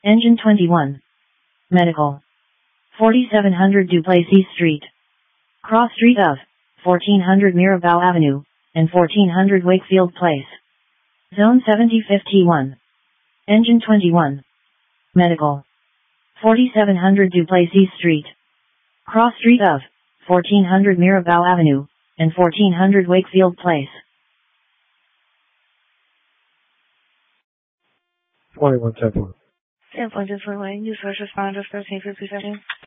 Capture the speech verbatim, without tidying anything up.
Engine twenty-one. Medical. forty-seven hundred Duplessis Street. Cross street of fourteen hundred Mirabeau Avenue and fourteen hundred Wakefield Place. Zone seventy fifty-one. Engine twenty-one. Medical. forty-seven hundred Duplessis Street. Cross street of fourteen hundred Mirabeau Avenue and fourteen hundred Wakefield Place. twenty-one ten four. ten four, just for lane, use first responder, thirteen fifty-seven.